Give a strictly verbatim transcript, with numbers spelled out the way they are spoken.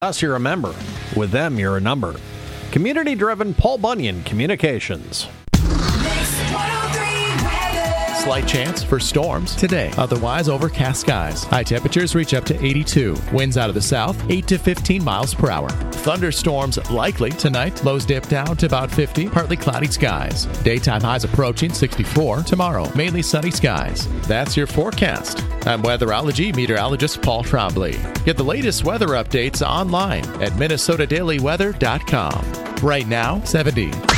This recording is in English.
Us, you're a member. With them, you're a number. Community-driven Paul Bunyan Communications. Slight chance for storms today. Otherwise, overcast skies. High temperatures reach up to eighty-two. Winds out of the south, eight to fifteen miles per hour. Thunderstorms likely tonight. Lows dip down to about fifty. Partly cloudy skies. Daytime highs approaching sixty-four. Tomorrow, mainly sunny skies. That's your forecast. I'm weatherology meteorologist Paul Trombley. Get the latest weather updates online at minnesota daily weather dot com. Right now, seventy.